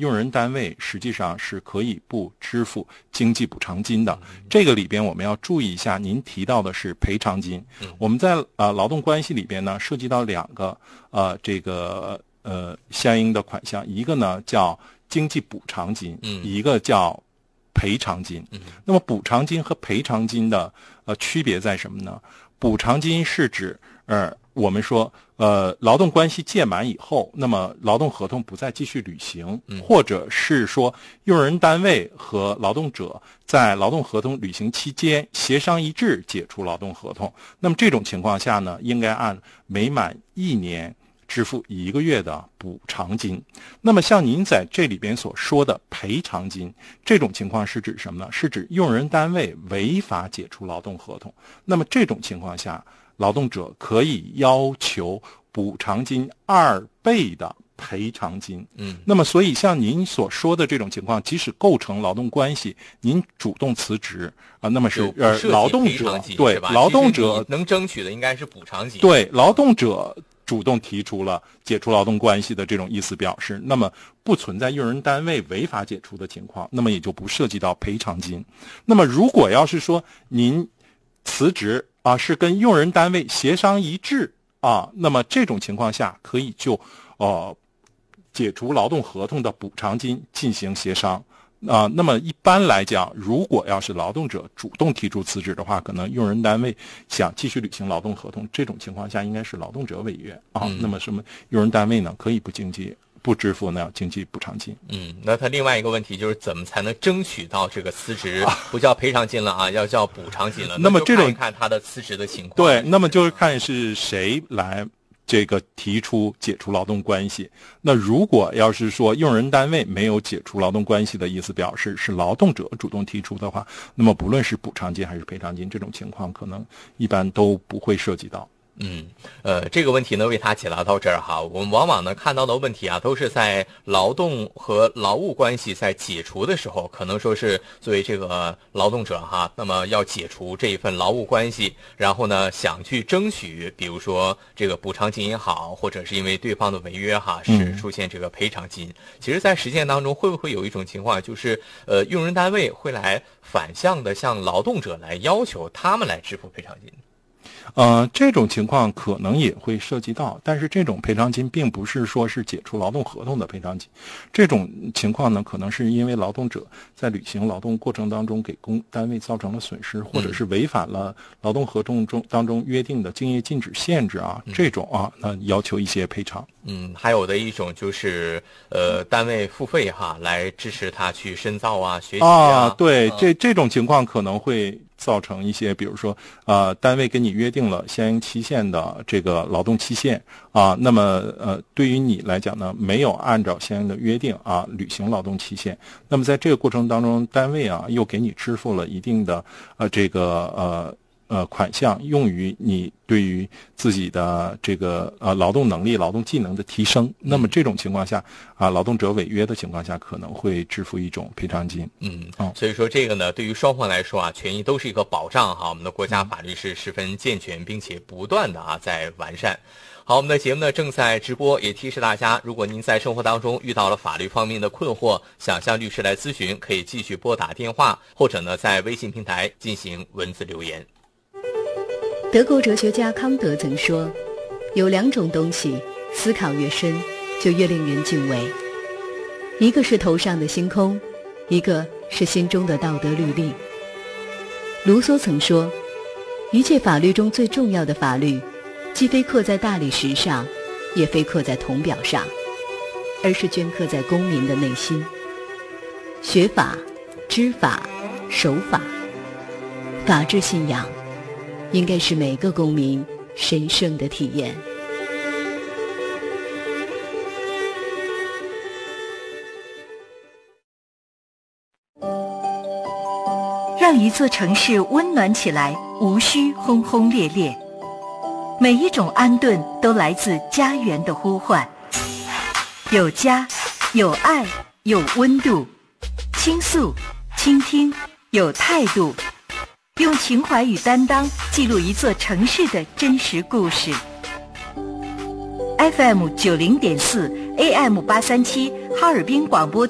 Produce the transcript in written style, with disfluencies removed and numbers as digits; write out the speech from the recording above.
用人单位实际上是可以不支付经济补偿金的。这个里边我们要注意一下，您提到的是赔偿金。我们在劳动关系里边呢，涉及到两个相应的款项，一个呢叫经济补偿金，一个叫赔偿金。那么补偿金和赔偿金的区别在什么呢？补偿金是指我们说劳动关系届满以后，那么劳动合同不再继续履行，或者是说用人单位和劳动者在劳动合同履行期间协商一致解除劳动合同，那么这种情况下呢，应该按每满1年支付1个月的补偿金。那么像您在这里边所说的赔偿金，这种情况是指什么呢？是指用人单位违法解除劳动合同，那么这种情况下，劳动者可以要求补偿金2倍的赔偿金。那么所以像您所说的这种情况，即使构成劳动关系，您主动辞职那么是劳动者对劳动者能争取的应该是补偿金， 对劳动者主动提出了解除劳动关系的这种意思表示，那么不存在用人单位违法解除的情况，那么也就不涉及到赔偿金。那么如果要是说您辞职是跟用人单位协商一致那么这种情况下可以就解除劳动合同的补偿金进行协商那么一般来讲，如果要是劳动者主动提出辞职的话，可能用人单位想继续履行劳动合同，这种情况下应该是劳动者违约那么什么用人单位呢可以不支付那经济补偿金。 那他另外一个问题就是怎么才能争取到这个辞职不叫赔偿金了要叫补偿金了。 那么这种看他的辞职的情况。 对，那么就是看是谁来这个提出解除劳动关系。那如果要是说用人单位没有解除劳动关系的意思表示是劳动者主动提出的话，那么不论是补偿金还是赔偿金，这种情况可能一般都不会涉及到。 这个问题呢为他解答到这儿哈。我们往往呢看到的问题都是在劳动和劳务关系在解除的时候，可能说是作为这个劳动者那么要解除这一份劳务关系，然后呢想去争取，比如说这个补偿金也好，或者是因为对方的违约是出现这个赔偿金。其实在实践当中会不会有一种情况，就是用人单位会来反向的向劳动者来要求他们来支付赔偿金？ 这种情况可能也会涉及到，但是这种赔偿金并不是说是解除劳动合同的赔偿金。这种情况呢，可能是因为劳动者在履行劳动过程当中给单位造成了损失，或者是违反了劳动合同当中约定的竞业禁止限制这种那要求一些赔偿。 还有的一种就是单位付费来支持他去深造学习对，这种情况可能会造成一些，比如说单位跟你约定了相应期限的这个劳动期限那么对于你来讲呢，没有按照相应的约定履行劳动期限，那么在这个过程当中，单位又给你支付了一定的这个款项，用于你对于自己的这个劳动能力、劳动技能的提升。那么这种情况下劳动者违约的情况下，可能会支付一种赔偿金。 所以说这个呢，对于双方来说权益都是一个保障我们的国家法律是十分健全，并且不断的在完善。好，我们的节目呢正在直播，也提示大家，如果您在生活当中遇到了法律方面的困惑，想向律师来咨询，可以继续拨打电话，或者呢在微信平台进行文字留言。 德国哲学家康德曾说，有2种东西，思考越深，就越令人敬畏。一个是头上的星空，一个是心中的道德律例。卢梭曾说，一切法律中最重要的法律，既非刻在大理石上，也非刻在铜表上，而是镌刻在公民的内心。学法、知法、守法，法治信仰应该是每个公民神圣的体验。 让一座城市温暖起来，无需轰轰烈烈。每一种安顿都来自家园的呼唤。有家，有爱，有温度。倾诉，倾听，有态度。用情怀与担当记录一座城市的真实故事。FM 90.4 AM 837哈尔滨广播